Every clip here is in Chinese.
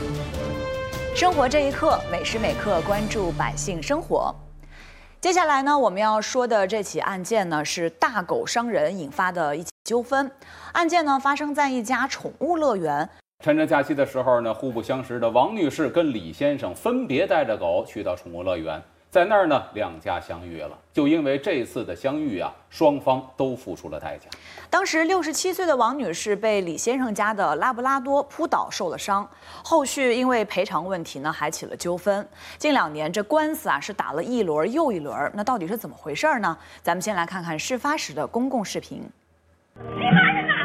生活这一刻，每时每刻关注百姓生活。接下来呢，我们要说的这起案件呢，是大狗伤人引发的一起纠纷。案件呢，发生在一家宠物乐园。 趁着假期的时候呢，互不相识的王女士跟李先生分别带着狗去到宠物乐园，在那儿呢，两家相遇了。就因为这次的相遇啊，双方都付出了代价。 当时67岁的王女士被李先生家的拉布拉多扑倒受了伤，后续因为赔偿问题呢，还起了纠纷。近2年这官司啊是打了一轮又一轮，那到底是怎么回事呢？咱们先来看看事发时的公共视频。 你干什么？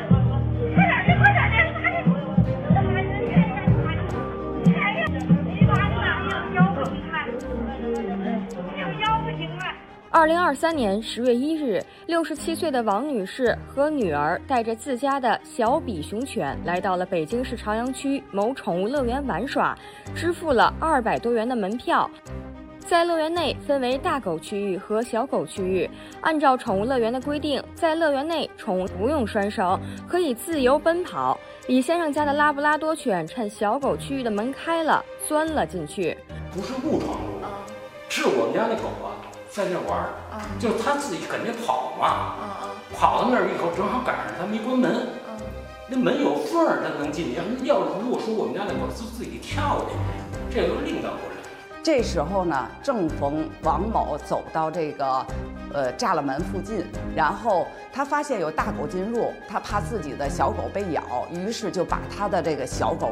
2023年10月1日，67岁的王女士和女儿带着自家的小比熊犬来到了北京市朝阳区某宠物乐园玩耍，支付了200多元的门票。在乐园内分为大狗区域和小狗区域，按照宠物乐园的规定，在乐园内宠物不用拴绳，可以自由奔跑。李先生家的拉布拉多犬趁小狗区域的门开了，钻了进去。 不是误闯入，是我们家那狗啊，在那玩儿，就是它自己肯定跑嘛，跑到那儿以后正好赶上它没关门，那门有缝儿，它能进去。要是如果说我们家那狗自己跳进去，这个另当别论。 这时候呢，正逢王某走到这个栅栏门附近，然后他发现有大狗进入，他怕自己的小狗被咬，于是就把他的这个小狗